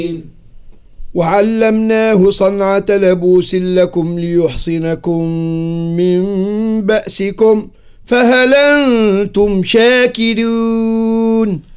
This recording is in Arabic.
وعلمناه صنعة لبوس لكم ليحصنكم من بأسكم فهل أنتم شاكرون